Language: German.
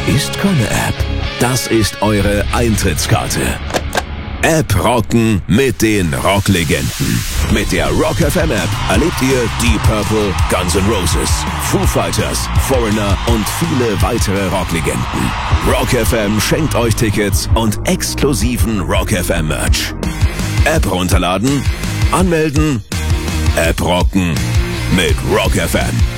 ist keine App. Das ist eure Eintrittskarte. App rocken mit den Rocklegenden. Mit der Rock FM App erlebt ihr Deep Purple, Guns N' Roses, Foo Fighters, Foreigner und viele weitere Rocklegenden. Rock FM schenkt euch Tickets und exklusiven Rock FM Merch. App runterladen, anmelden, App rocken mit Rock FM.